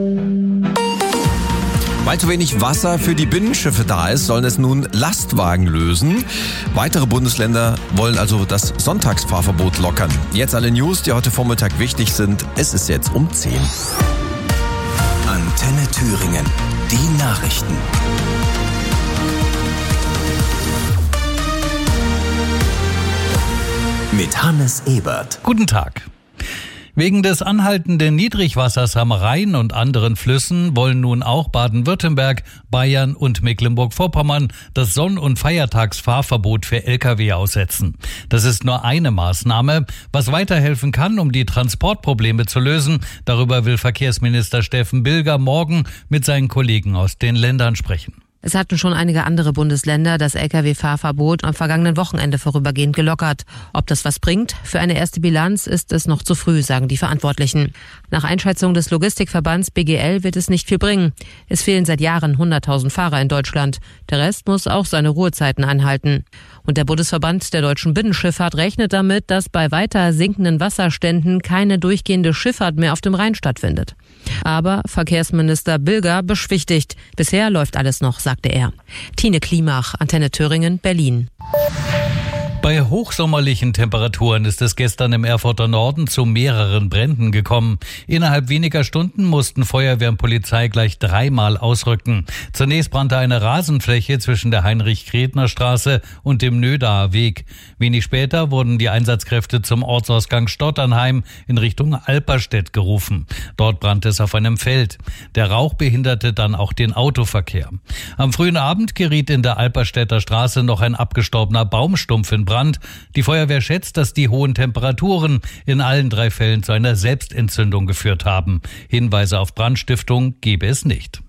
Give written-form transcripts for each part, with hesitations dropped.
Weil zu wenig Wasser für die Binnenschiffe da ist, sollen es nun Lastwagen lösen. Weitere Bundesländer wollen also das Sonntagsfahrverbot lockern. Jetzt alle News, die heute Vormittag wichtig sind. Es ist jetzt um 10. Antenne Thüringen. Die Nachrichten. Mit Hannes Ebert. Guten Tag. Wegen des anhaltenden Niedrigwassers am Rhein und anderen Flüssen wollen nun auch Baden-Württemberg, Bayern und Mecklenburg-Vorpommern das Sonn- und Feiertagsfahrverbot für Lkw aussetzen. Das ist nur eine Maßnahme, was weiterhelfen kann, um die Transportprobleme zu lösen. Darüber will Verkehrsminister Steffen Bilger morgen mit seinen Kollegen aus den Ländern sprechen. Es hatten schon einige andere Bundesländer das Lkw-Fahrverbot am vergangenen Wochenende vorübergehend gelockert. Ob das was bringt? Für eine erste Bilanz ist es noch zu früh, sagen die Verantwortlichen. Nach Einschätzung des Logistikverbands BGL wird es nicht viel bringen. Es fehlen seit Jahren 100.000 Fahrer in Deutschland. Der Rest muss auch seine Ruhezeiten einhalten. Und der Bundesverband der deutschen Binnenschifffahrt rechnet damit, dass bei weiter sinkenden Wasserständen keine durchgehende Schifffahrt mehr auf dem Rhein stattfindet. Aber Verkehrsminister Bilger beschwichtigt. Bisher läuft alles noch, sagte er. Tine Klimach, Antenne Thüringen, Berlin. Bei hochsommerlichen Temperaturen ist es gestern im Erfurter Norden zu mehreren Bränden gekommen. Innerhalb weniger Stunden mussten Feuerwehr und Polizei gleich 3-mal ausrücken. Zunächst brannte eine Rasenfläche zwischen der Heinrich-Kretner-Straße und dem Nödaer Weg. Wenig später wurden die Einsatzkräfte zum Ortsausgang Stotternheim in Richtung Alperstedt gerufen. Dort brannte es auf einem Feld. Der Rauch behinderte dann auch den Autoverkehr. Am frühen Abend geriet in der Alperstädter Straße noch ein abgestorbener Baumstumpf in Brand. Die Feuerwehr schätzt, dass die hohen Temperaturen in allen 3 Fällen zu einer Selbstentzündung geführt haben. Hinweise auf Brandstiftung gebe es nicht.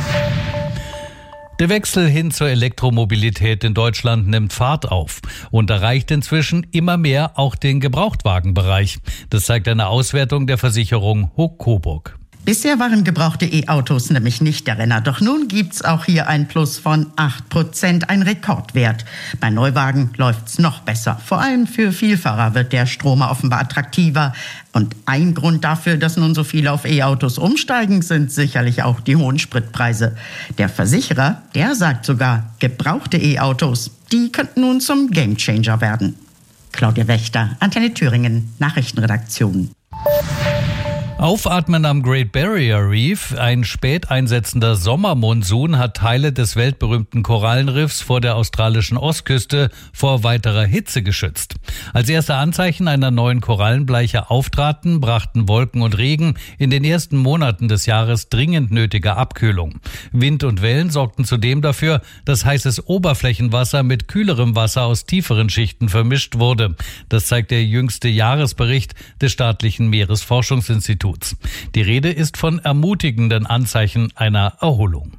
Der Wechsel hin zur Elektromobilität in Deutschland nimmt Fahrt auf und erreicht inzwischen immer mehr auch den Gebrauchtwagenbereich. Das zeigt eine Auswertung der Versicherung Hoch-Coburg. Bisher waren gebrauchte E-Autos nämlich nicht der Renner. Doch nun gibt's auch hier ein Plus von 8%, ein Rekordwert. Bei Neuwagen läuft's noch besser. Vor allem für Vielfahrer wird der Stromer offenbar attraktiver. Und ein Grund dafür, dass nun so viele auf E-Autos umsteigen, sind sicherlich auch die hohen Spritpreise. Der Versicherer, der sagt sogar, gebrauchte E-Autos, die könnten nun zum Gamechanger werden. Claudia Wächter, Antenne Thüringen, Nachrichtenredaktion. Aufatmen am Great Barrier Reef. Ein spät einsetzender Sommermonsun hat Teile des weltberühmten Korallenriffs vor der australischen Ostküste vor weiterer Hitze geschützt. Als erste Anzeichen einer neuen Korallenbleiche auftraten, brachten Wolken und Regen in den ersten Monaten des Jahres dringend nötige Abkühlung. Wind und Wellen sorgten zudem dafür, dass heißes Oberflächenwasser mit kühlerem Wasser aus tieferen Schichten vermischt wurde. Das zeigt der jüngste Jahresbericht des staatlichen Meeresforschungsinstituts. Die Rede ist von ermutigenden Anzeichen einer Erholung.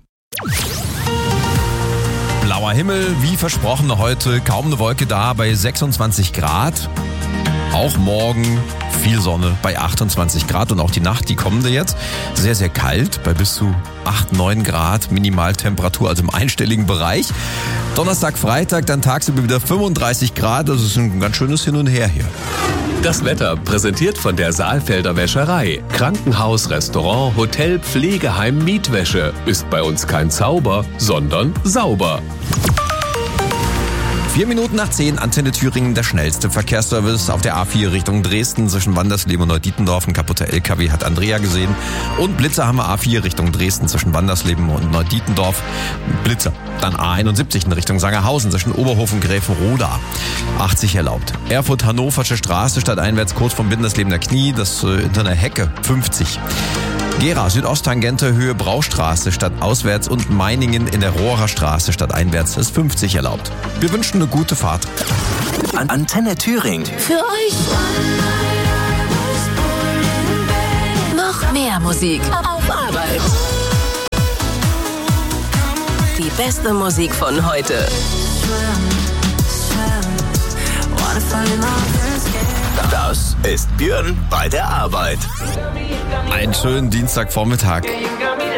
Blauer Himmel, wie versprochen heute, kaum eine Wolke da bei 26 Grad. Auch morgen viel Sonne bei 28 Grad und auch die Nacht, die kommende jetzt, sehr, sehr kalt bei bis zu 8, 9 Grad Minimaltemperatur, also im einstelligen Bereich. Donnerstag, Freitag, dann tagsüber wieder 35 Grad, das ist ein ganz schönes Hin und Her hier. Das Wetter präsentiert von der Saalfelder Wäscherei. Krankenhaus, Restaurant, Hotel, Pflegeheim, Mietwäsche. Ist bei uns kein Zauber, sondern sauber. 4 Minuten nach 10, Antenne Thüringen, der schnellste Verkehrsservice auf der A4 Richtung Dresden zwischen Wandersleben und Neudietendorf. Ein kaputter LKW hat Andrea gesehen. Und Blitzer haben wir A4 Richtung Dresden zwischen Wandersleben und Neudietendorf. Blitzer. Dann A71 in Richtung Sangerhausen zwischen Oberhof und Gräfenroda. 80 erlaubt. Erfurt-Hannoversche Straße stadteinwärts kurz vom Binderslebener Knie. Das hinter einer Hecke 50. Gera, Südosttangente, Höhe Braustraße statt auswärts und Meiningen in der Rohrer Straße statt einwärts ist 50 erlaubt. Wir wünschen eine gute Fahrt. Antenne Thüringen. Für euch noch mehr Musik auf Arbeit. Die beste Musik von heute. Das ist Björn bei der Arbeit. Einen schönen Dienstagvormittag.